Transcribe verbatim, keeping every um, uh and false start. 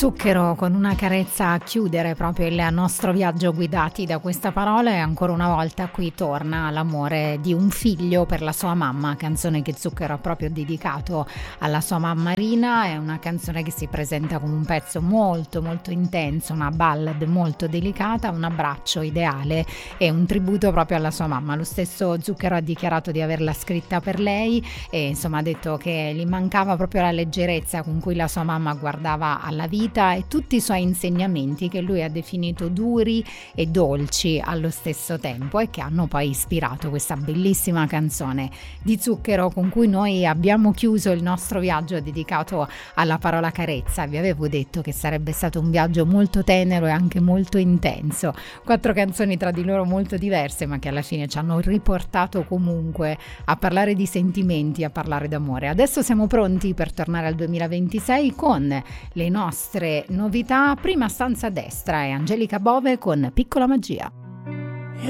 Zucchero con una carezza a chiudere proprio il nostro viaggio guidati da questa parola, e ancora una volta qui torna l'amore di un figlio per la sua mamma, canzone che Zucchero ha proprio dedicato alla sua mamma Rina. È una canzone che si presenta come un pezzo molto molto intenso, una ballad molto delicata, un abbraccio ideale e un tributo proprio alla sua mamma. Lo stesso Zucchero ha dichiarato di averla scritta per lei e insomma ha detto che gli mancava proprio la leggerezza con cui la sua mamma guardava alla vita e tutti i suoi insegnamenti, che lui ha definito duri e dolci allo stesso tempo, e che hanno poi ispirato questa bellissima canzone di Zucchero con cui noi abbiamo chiuso il nostro viaggio dedicato alla parola carezza. Vi avevo detto che sarebbe stato un viaggio molto tenero e anche molto intenso, quattro canzoni tra di loro molto diverse, ma che alla fine ci hanno riportato comunque a parlare di sentimenti, a parlare d'amore. Adesso siamo pronti per tornare al duemilaventisei con le nostre novità. Prima stanza a destra è Angelica Bove con Piccola Magia.